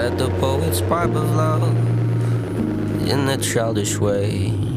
at the poet's pipe of love in a childish way.